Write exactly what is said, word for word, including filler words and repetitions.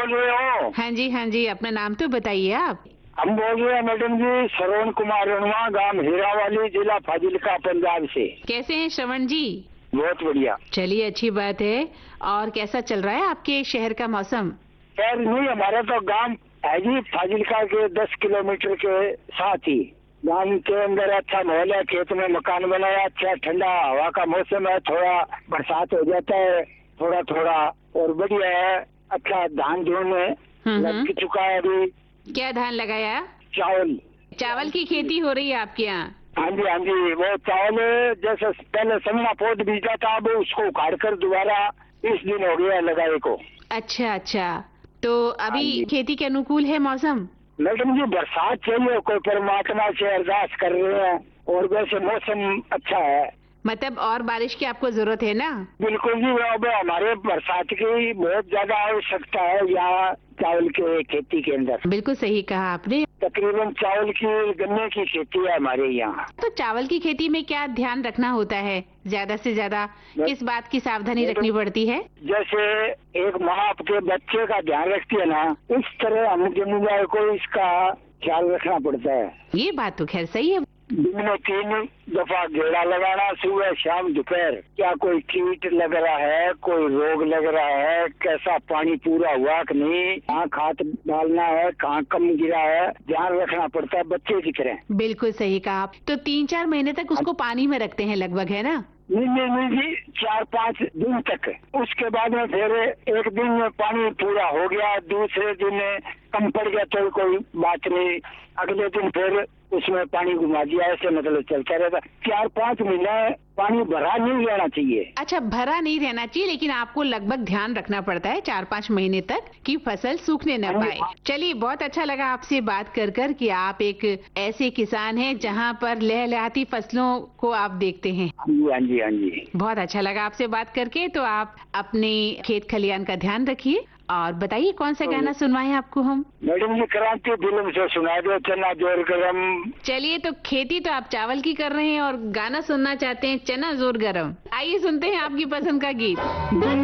बोल रहे हो? हाँ जी हाँ जी, अपना नाम तो बताइए आप। हम बोल रहे हैं मैडम जी, श्रवण कुमार रणवा, गांव हीरावाली, जिला फाजिलका, पंजाब से। कैसे हैं श्रवण जी? बहुत बढ़िया। चलिए अच्छी बात है। और कैसा चल रहा है आपके शहर का मौसम? खैर नहीं, हमारा तो गांव है जी फाजिलका के दस किलोमीटर के साथ ही। गांव के अंदर अच्छा माहौल है, खेत में मकान बनाया, अच्छा ठंडा हवा का मौसम है, थोड़ा बरसात हो जाता है थोड़ा थोड़ा, और बढ़िया है। अच्छा धान धुन लग चुका है अभी। क्या धान लगाया? चावल। चावल की खेती हो रही है आपके यहाँ? हाँ जी हाँ जी, वो चावल जैसे पहले समना पौध बीजा था, अब उसको उखाड़ कर दोबारा बीस दिन हो गया लगाए को। अच्छा अच्छा, तो अभी खेती के अनुकूल है मौसम? मैडम जी बरसात चाहिए, कोई परमात्मा से अरदास कर रहे हैं, और वैसे मौसम अच्छा है। मतलब और बारिश की आपको जरूरत है ना? बिल्कुल जी, अब हमारे बरसात की बहुत ज्यादा आवश्यकता है यहाँ चावल के खेती के अंदर। बिल्कुल सही कहा आपने। तकरीबन चावल की, गन्ने की खेती है हमारे यहाँ। तो चावल की खेती में क्या ध्यान रखना होता है? ज्यादा से ज्यादा किस बात की सावधानी रखनी पड़ती है? जैसे एक माँ आपके बच्चे का ध्यान रखती है ना, उस तरह हम जमींदार को इसका ख्याल रखना पड़ता है। ये बात तो खैर सही है। दिन में तीन दफा गेड़ा लगाना, सुबह शाम दोपहर। क्या कोई कीट लग रहा है, कोई रोग लग रहा है, कैसा पानी पूरा हुआ कि नहीं, कहाँ खाद डालना है, कहाँ कम गिरा है, ध्यान रखना पड़ता है बच्चे की तरह। बिल्कुल सही कहा आप। तो तीन चार महीने तक उसको पानी में रखते हैं लगभग, है ना? नहीं नहीं नहीं जी, चार पाँच दिन तक। उसके बाद में फिर एक दिन में पानी पूरा हो गया, दूसरे दिन कम पड़ गया तो कोई बात नहीं, अगले दिन फिर उसमें पानी घुमा दिया, ऐसे मतलब चलता रहता। चार पाँच महीने पानी भरा नहीं रहना चाहिए। अच्छा, भरा नहीं रहना चाहिए, लेकिन आपको लगभग ध्यान रखना पड़ता है चार पाँच महीने तक कि फसल सूखने न पाए। चलिए, बहुत अच्छा लगा आपसे बात कर कर कि आप एक ऐसे किसान हैं जहां पर लहलहाती फसलों को आप देखते हैं। हाँ जी हाँ जी हाँ जी, बहुत अच्छा लगा आपसे बात करके। तो आप अपने खेत खलियान का ध्यान रखिए और बताइए कौन सा गाना सुनवाएं आपको हम? मैडम जी क्रांति फिल्म से सुना दो, चना जोर गरम। चलिए, तो खेती तो आप चावल की कर रहे हैं और गाना सुनना चाहते हैं चना जोर गरम। आइए सुनते हैं आपकी पसंद का गीत।